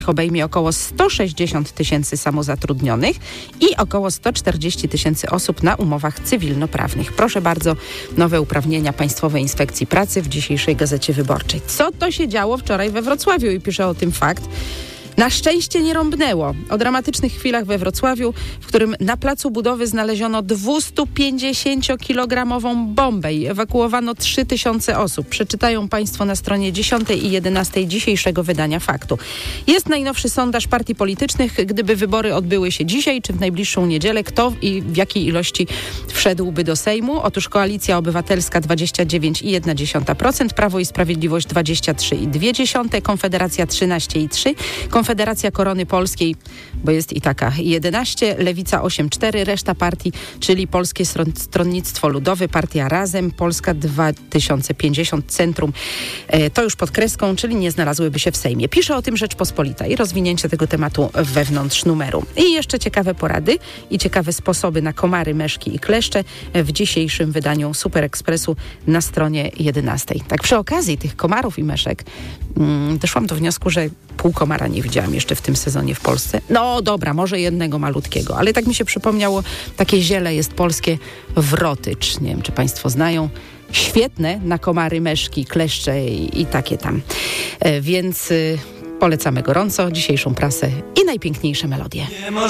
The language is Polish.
obejmie około 160 tysięcy samozatrudnionych i około 140 tysięcy osób na umowach cywilnoprawnych. Proszę bardzo, nowe uprawnienia Państwowej Inspekcji Pracy w dzisiejszej Gazecie Wyborczej. Co to się działo wczoraj we Wrocławiu? I pisze o tym Fakt. Na szczęście nie rąbnęło. O dramatycznych chwilach we Wrocławiu, w którym na placu budowy znaleziono 250-kilogramową bombę i ewakuowano 3000 osób. Przeczytają Państwo na stronie 10 i 11 dzisiejszego wydania Faktu. Jest najnowszy sondaż partii politycznych. Gdyby wybory odbyły się dzisiaj czy w najbliższą niedzielę, kto i w jakiej ilości wszedłby do Sejmu? Otóż Koalicja Obywatelska 29,1%, Prawo i Sprawiedliwość 23,2%, Konfederacja 13,3%, Konfederacja Korony Polskiej, bo jest i taka, 11, Lewica 8,4, reszta partii, czyli Polskie Stronnictwo Ludowe, Partia Razem, Polska 2050, Centrum, to już pod kreską, czyli nie znalazłyby się w Sejmie. Pisze o tym Rzeczpospolita i rozwinięcie tego tematu wewnątrz numeru. I jeszcze ciekawe porady i ciekawe sposoby na komary, meszki i kleszcze w dzisiejszym wydaniu Super Expressu na stronie 11. Tak przy okazji tych komarów i meszek doszłam do wniosku, że pół komara nie widziałam jeszcze w tym sezonie w Polsce. No dobra, może jednego malutkiego, ale tak mi się przypomniało, takie ziele jest polskie, wrotycz. Nie wiem, czy Państwo znają. Świetne na komary, meszki, kleszcze i takie tam. Więc polecamy gorąco dzisiejszą prasę i najpiękniejsze melodie.